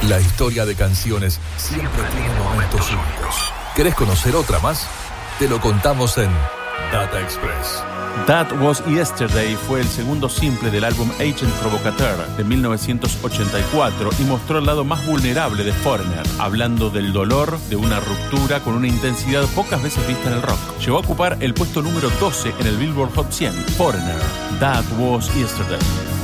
La historia de canciones siempre tiene momentos únicos. ¿Querés conocer otra más? Te lo contamos en Data Express. That Was Yesterday fue el segundo simple del álbum Agent Provocateur de 1984 y mostró el lado más vulnerable de Foreigner, hablando del dolor de una ruptura con una intensidad pocas veces vista en el rock. Llegó a ocupar el puesto número 12 en el Billboard Hot 100. Foreigner, That Was Yesterday.